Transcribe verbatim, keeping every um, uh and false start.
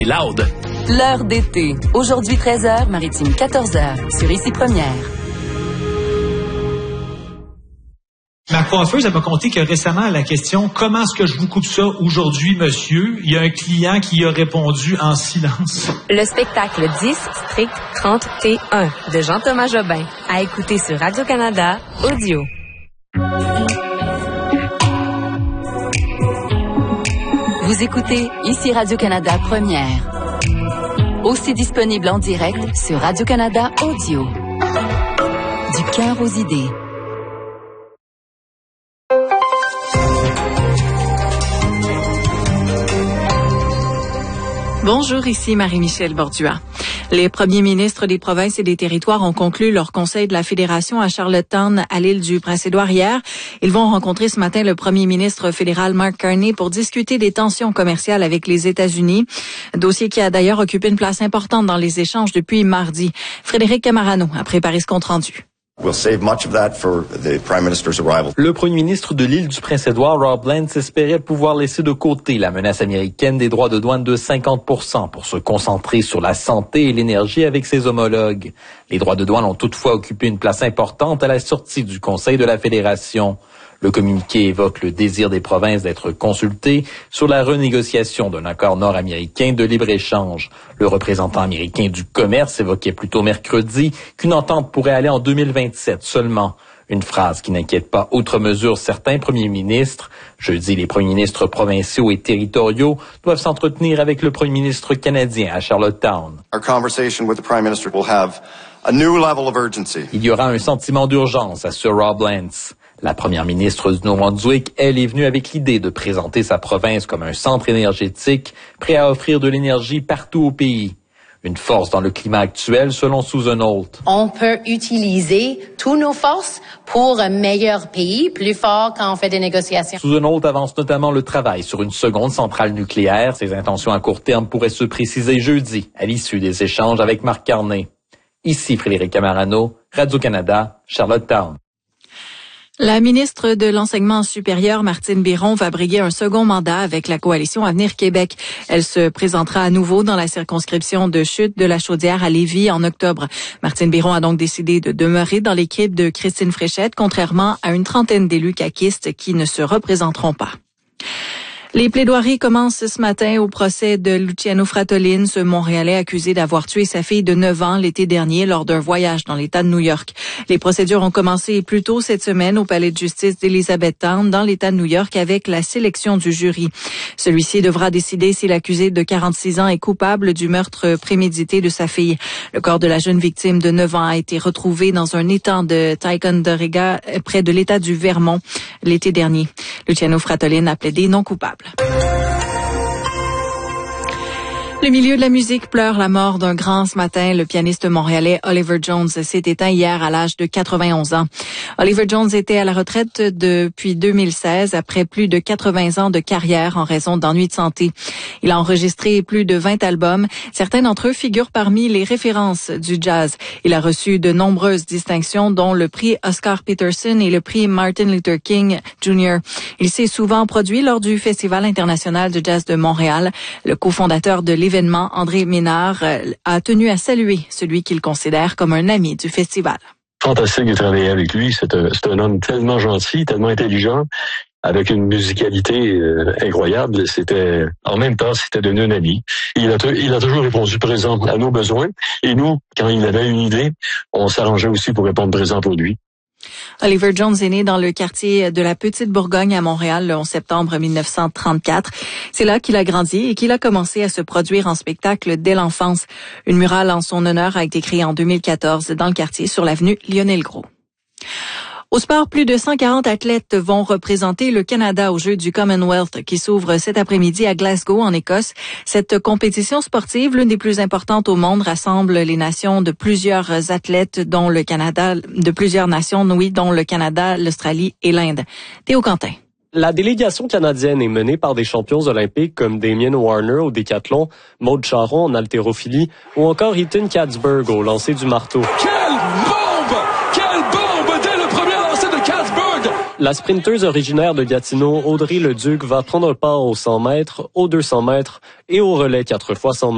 Loud. L'heure d'été. Aujourd'hui treize heures, Maritime quatorze heures. Sur Ici Première. Ma coiffeuse, elle m'a conté que récemment, à la question « Comment est-ce que je vous coupe ça aujourd'hui, monsieur? » il y a un client qui a répondu en silence. Le spectacle dix, Strict trente et un de Jean-Thomas Jobin. À écouter sur Radio-Canada, audio. Vous écoutez Ici Radio-Canada Première. Aussi disponible en direct sur Radio-Canada Audio. Du cœur aux idées. Bonjour, ici Marie-Michel Bordua. Les premiers ministres des provinces et des territoires ont conclu leur conseil de la Fédération à Charlottetown, à l'île du Prince-Édouard hier. Ils vont rencontrer ce matin le premier ministre fédéral Mark Carney pour discuter des tensions commerciales avec les États-Unis. Dossier qui a d'ailleurs occupé une place importante dans les échanges depuis mardi. Frédéric Camarano a préparé ce compte-rendu. We'll save much of that for the Prime Minister's arrival. Le premier ministre de l'île du Prince-Édouard, Rob Lance, espérait pouvoir laisser de côté la menace américaine des droits de douane de cinquante pour cent pour se concentrer sur la santé et l'énergie avec ses homologues. Les droits de douane ont toutefois occupé une place importante à la sortie du Conseil de la Fédération. Le communiqué évoque le désir des provinces d'être consultées sur la renégociation d'un accord nord-américain de libre-échange. Le représentant américain du commerce évoquait plutôt mercredi qu'une entente pourrait aller en deux mille vingt-sept seulement. Une phrase qui n'inquiète pas outre mesure certains premiers ministres. Jeudi, les premiers ministres provinciaux et territoriaux doivent s'entretenir avec le premier ministre canadien à Charlottetown. Our conversation with the Prime Minister will have a new level of urgency. Il y aura un sentiment d'urgence, assure Rob Lance. La première ministre du Nouveau-Brunswick, elle, est venue avec l'idée de présenter sa province comme un centre énergétique prêt à offrir de l'énergie partout au pays. Une force dans le climat actuel, selon Susan Holt. On peut utiliser toutes nos forces pour un meilleur pays, plus fort quand on fait des négociations. Susan Holt avance notamment le travail sur une seconde centrale nucléaire. Ses intentions à court terme pourraient se préciser jeudi, à l'issue des échanges avec Mark Carney. Ici Frédéric Camarano, Radio-Canada, Charlottetown. La ministre de l'Enseignement supérieur, Martine Biron, va briguer un second mandat avec la coalition Avenir Québec. Elle se présentera à nouveau dans la circonscription de Chute de la Chaudière à Lévis en octobre. Martine Biron a donc décidé de demeurer dans l'équipe de Christine Fréchette, contrairement à une trentaine d'élus caquistes qui ne se représenteront pas. Les plaidoiries commencent ce matin au procès de Luciano Fratellin, ce Montréalais accusé d'avoir tué sa fille de neuf ans l'été dernier lors d'un voyage dans l'État de New York. Les procédures ont commencé plus tôt cette semaine au palais de justice d'Elizabethtown dans l'État de New York avec la sélection du jury. Celui-ci devra décider si l'accusé de quarante-six ans est coupable du meurtre prémédité de sa fille. Le corps de la jeune victime de neuf ans a été retrouvé dans un étang de Ticonderoga près de l'État du Vermont l'été dernier. Luciano Fratellin a plaidé non coupable. Le milieu de la musique pleure la mort d'un grand ce matin. Le pianiste montréalais Oliver Jones s'est éteint hier à l'âge de quatre-vingt-onze ans. Oliver Jones était à la retraite depuis deux mille seize après plus de quatre-vingts ans de carrière en raison d'ennuis de santé. Il a enregistré plus de vingt albums. Certains d'entre eux figurent parmi les références du jazz. Il a reçu de nombreuses distinctions, dont le prix Oscar Peterson et le prix Martin Luther King junior Il s'est souvent produit lors du Festival international de jazz de Montréal. Le cofondateur de l'événement, André Ménard, a tenu à saluer celui qu'il considère comme un ami du festival. Fantastique de travailler avec lui. C'est un, c'est un homme tellement gentil, tellement intelligent, avec une musicalité euh, incroyable. C'était, en même temps, c'était devenu un ami. Il a, il a toujours répondu présent à nos besoins. Et nous, quand il avait une idée, on s'arrangeait aussi pour répondre présent pour lui. Oliver Jones est né dans le quartier de la Petite Bourgogne à Montréal le onze septembre mille neuf cent trente-quatre. C'est là qu'il a grandi et qu'il a commencé à se produire en spectacle dès l'enfance. Une murale en son honneur a été créée en deux mille quatorze dans le quartier sur l'avenue Lionel-Gros. Au sport, plus de cent quarante athlètes vont représenter le Canada aux Jeux du Commonwealth qui s'ouvrent cet après-midi à Glasgow, en Écosse. Cette compétition sportive, l'une des plus importantes au monde, rassemble les nations de plusieurs athlètes, dont le Canada, de plusieurs nations, oui, dont le Canada, l'Australie et l'Inde. Théo Quentin. La délégation canadienne est menée par des champions olympiques comme Damien Warner au décathlon, Maude Charron en haltérophilie ou encore Ethan Katzberg au lancer du marteau. Quelle bombe! Quelle bombe dès le premier lancer de Katzberg! La sprinteuse originaire de Gatineau, Audrey Leduc, va prendre part aux cent mètres, aux deux cents mètres et au relais quatre fois cent mètres.